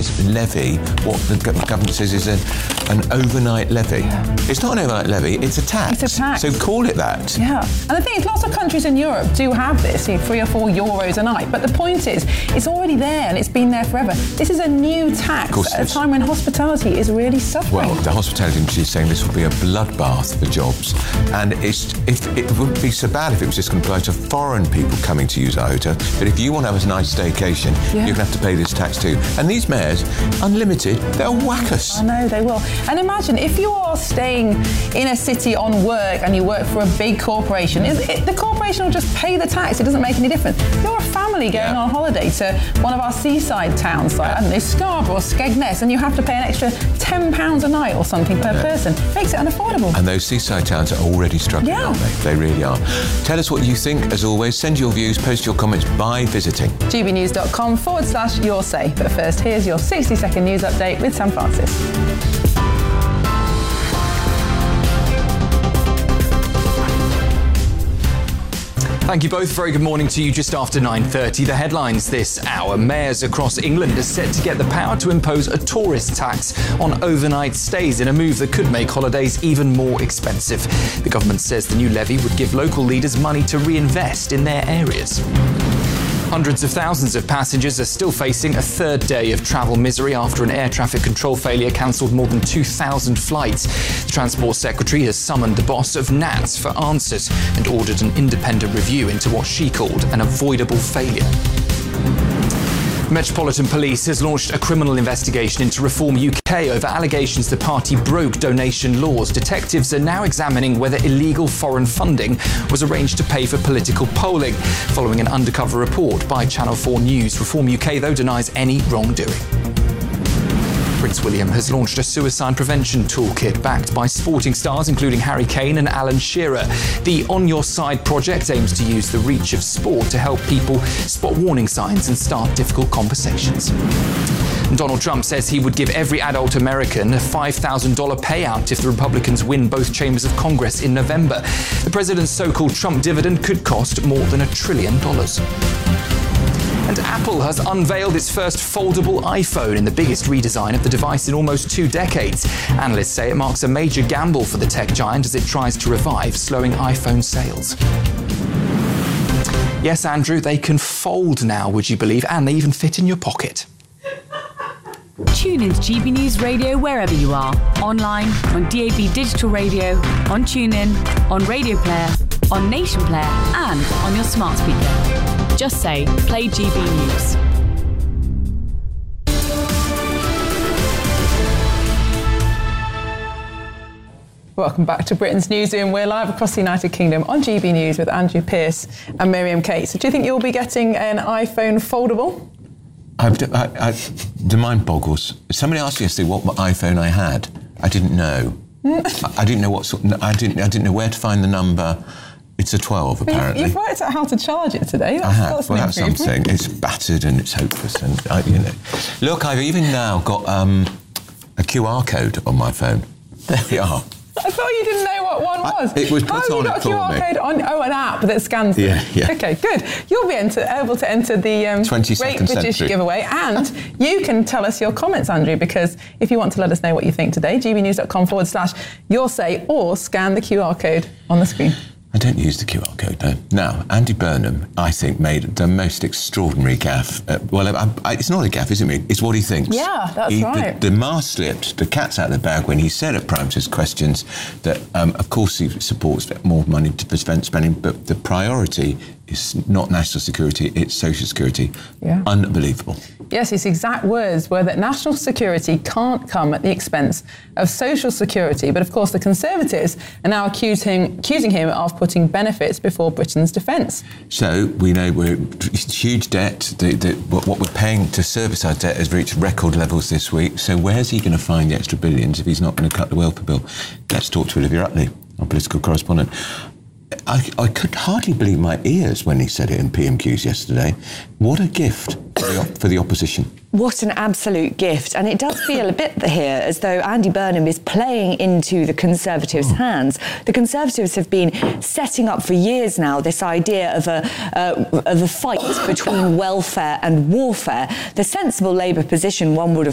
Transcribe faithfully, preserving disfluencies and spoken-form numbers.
says levy what the government says is a, an overnight levy. Yeah. It's not an overnight levy, it's a tax. It's a tax. So call it that. Yeah. And the thing is, lots of countries in Europe do have this, you know, three or four euros a night. But the point is, it's already there and it's been there forever. This is a new tax at a time when hospitality is really suffering. Well, the hospitality industry is saying this will be a bloodbath for jobs. And it's, if, it wouldn't be so bad if it was just going to apply to foreign people coming to use our hotel. But if you want to have a nice staycation, yeah. you're going to have to pay this tax too. And these mayors, unlimited, they'll whack us. I know, they will. And imagine, if you are staying in a city on work and you work for a big corporation, it, it, the corporation will just pay the tax. It doesn't make any difference. You're a family going yeah. on holiday to one of our seaside towns, like, I don't know, Scarborough or Skegness, and you have to pay an extra ten pounds a night or something per yeah. person. Makes it unaffordable. And those seaside towns are already struggling, yeah. aren't they? They really are. Tell us what you think, as always. Send your views, post your comments by visiting gbnews.com forward slash your say. But first, here's your sixty second news update with Sam Francis. Thank you both. Very good morning to you. Just after nine thirty, the headlines this hour. Mayors across England are set to get the power to impose a tourist tax on overnight stays in a move that could make holidays even more expensive. The government says the new levy would give local leaders money to reinvest in their areas. Hundreds of thousands of passengers are still facing a third day of travel misery after an air traffic control failure cancelled more than two thousand flights. The Transport Secretary has summoned the boss of N A T S for answers and ordered an independent review into what she called an avoidable failure. Metropolitan Police has launched a criminal investigation into Reform U K over allegations the party broke donation laws. Detectives are now examining whether illegal foreign funding was arranged to pay for political polling, following an undercover report by Channel four News. Reform U K, though, denies any wrongdoing. Prince William has launched a suicide prevention toolkit backed by sporting stars including Harry Kane and Alan Shearer. The On Your Side project aims to use the reach of sport to help people spot warning signs and start difficult conversations. Donald Trump says he would give every adult American a five thousand dollars payout if the Republicans win both chambers of Congress in November. The president's so-called Trump dividend could cost more than a trillion dollars. And Apple has unveiled its first foldable iPhone in the biggest redesign of the device in almost two decades. Analysts say it marks a major gamble for the tech giant as it tries to revive slowing iPhone sales. Yes, Andrew, they can fold now, would you believe? And they even fit in your pocket. Tune into G B News Radio wherever you are. Online, on D A B Digital Radio, on TuneIn, on Radio Player, on Nation Player, and on your smart speaker. Just say, play G B News. Welcome back to Britain's Newsroom. We're live across the United Kingdom on G B News with Andrew Pearce and Miriam Cates. So do you think you'll be getting an iPhone foldable? I've, I, I, the mind boggles. Somebody asked me yesterday what iPhone I had. I didn't know. I, I didn't know what sort. I didn't. I didn't know where to find the number. It's a twelve, apparently. You've, you've worked out how to charge it today. That's, I have. That's well, that's something. It's battered and it's hopeless. And I, you know, look, I've even now got um, a Q R code on my phone. There we are. I thought you didn't know what one was. I, it was put How on have you got a Q R code on? Oh, an app that scans it. Yeah, yeah. Okay, good. You'll be enter, able to enter the um, Great British Century giveaway, and you can tell us your comments, Andrew, because if you want to let us know what you think today, gbnews.com forward slash your say, or scan the Q R code on the screen. I don't use the Q R code, no. Now, Andy Burnham, I think, made the most extraordinary gaffe. Uh, well, I, I, it's not a gaffe, is it? It's what he thinks. Yeah, that's he, right. The, the mask slipped, the cat's out of the bag when he said at Prime Minister's Questions that, um, of course, he supports more money to defence spending, but the priority is not national security, it's social security. Yeah. Unbelievable. Yes, his exact words were that national security can't come at the expense of social security. But of course, the Conservatives are now accusing, accusing him of putting benefits before Britain's defence. So we know we're huge debt. The, the, what we're paying to service our debt has reached record levels this week. So where's he going to find the extra billions if he's not going to cut the welfare bill? Let's talk to Olivia Utley, our political correspondent. I, I could hardly believe my ears when he said it in P M Qs yesterday. What a gift for the, for the opposition. What an absolute gift. And it does feel a bit here as though Andy Burnham is playing into the Conservatives' oh. hands. The Conservatives have been setting up for years now this idea of a, uh, of a fight between welfare and warfare. The sensible Labour position, one would have